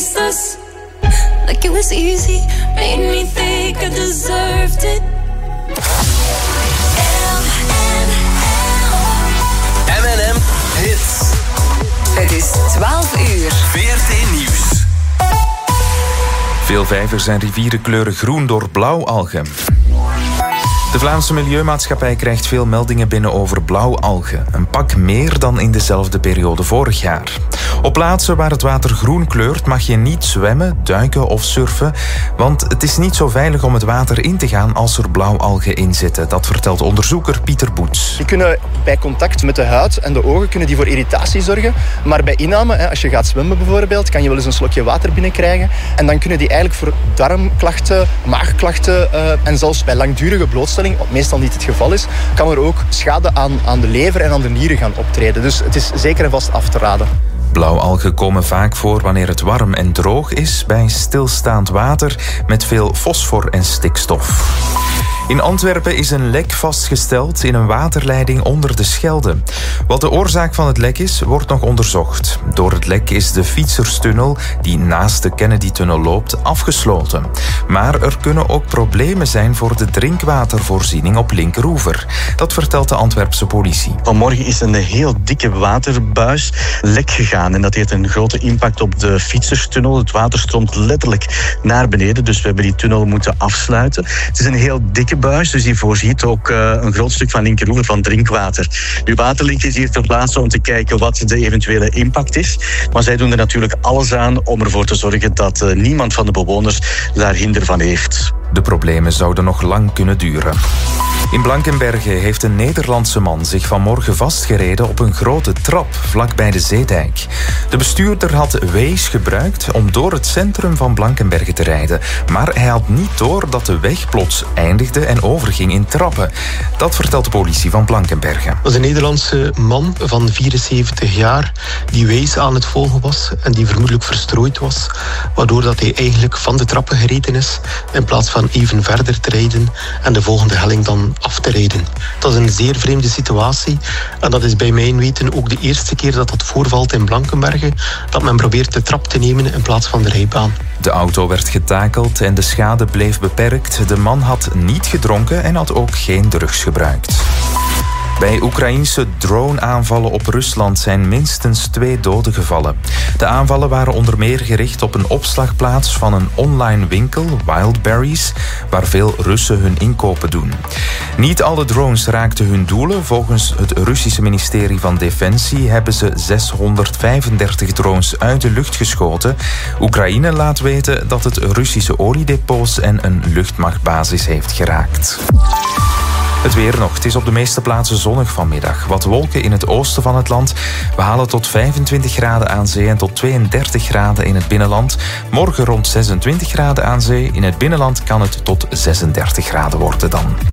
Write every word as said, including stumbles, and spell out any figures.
faceless. Like it was easy, made me think I deserved it. M en M Hits. Het is twaalf uur. V R T Nieuws. Veel vijvers en rivieren kleuren groen door blauwalgen. De Vlaamse Milieumaatschappij krijgt veel meldingen binnen over blauwalgen. Een pak meer dan in dezelfde periode vorig jaar. Op plaatsen waar het water groen kleurt mag je niet zwemmen, duiken of surfen, want het is niet zo veilig om het water in te gaan als er blauwalgen in zitten. Dat vertelt onderzoeker Pieter Boets. Die kunnen bij contact met de huid en de ogen kunnen die voor irritatie zorgen. Maar bij inname, als je gaat zwemmen bijvoorbeeld, kan je wel eens een slokje water binnenkrijgen. En dan kunnen die eigenlijk voor darmklachten, maagklachten uh, en zelfs bij langdurige blootstelling, wat meestal niet het geval is, kan er ook schade aan, aan de lever en aan de nieren gaan optreden. Dus het is zeker en vast af te raden. Blauwalgen komen vaak voor wanneer het warm en droog is bij stilstaand water met veel fosfor en stikstof. In Antwerpen is een lek vastgesteld in een waterleiding onder de Schelde. Wat de oorzaak van het lek is, wordt nog onderzocht. Door het lek is de fietserstunnel, die naast de Kennedy-tunnel loopt, afgesloten. Maar er kunnen ook problemen zijn voor de drinkwatervoorziening op linkeroever. Dat vertelt de Antwerpse politie. Vanmorgen is een heel dikke waterbuis lek gegaan. En dat heeft een grote impact op de fietserstunnel. Het water stroomt letterlijk naar beneden. Dus we hebben die tunnel moeten afsluiten. Het is een heel dikke buis, dus die voorziet ook uh, een groot stuk van linkeroever van drinkwater. Nu, Waterlink is hier ter plaatse om te kijken wat de eventuele impact is. Maar zij doen er natuurlijk alles aan om ervoor te zorgen dat uh, niemand van de bewoners daar hinder van heeft. De problemen zouden nog lang kunnen duren. In Blankenberge heeft een Nederlandse man zich vanmorgen vastgereden op een grote trap vlakbij de Zeedijk. De bestuurder had Waze gebruikt om door het centrum van Blankenberge te rijden. Maar hij had niet door dat de weg plots eindigde en overging in trappen. Dat vertelt de politie van Blankenberge. Dat is een Nederlandse man van vierenzeventig jaar die Waze aan het volgen was en die vermoedelijk verstrooid was, waardoor dat hij eigenlijk van de trappen gereden is in plaats van even verder te rijden en de volgende helling dan af te rijden. Dat is een zeer vreemde situatie en dat is bij mijn weten ook de eerste keer dat dat voorvalt in Blankenberge, dat men probeert de trap te nemen in plaats van de rijbaan. De auto werd getakeld en de schade bleef beperkt. De man had niet gedronken en had ook geen drugs gebruikt. Bij Oekraïense drone-aanvallen op Rusland zijn minstens twee doden gevallen. De aanvallen waren onder meer gericht op een opslagplaats van een online winkel, Wildberries, waar veel Russen hun inkopen doen. Niet alle drones raakten hun doelen. Volgens het Russische ministerie van Defensie hebben ze zeshonderdvijfendertig drones uit de lucht geschoten. Oekraïne laat weten dat het Russische oliedepots en een luchtmachtbasis heeft geraakt. Het weer nog. Het is op de meeste plaatsen zonnig vanmiddag. Wat wolken in het oosten van het land. We halen tot vijfentwintig graden aan zee en tot tweeëndertig graden in het binnenland. Morgen rond zesentwintig graden aan zee. In het binnenland kan het tot zesendertig graden worden dan.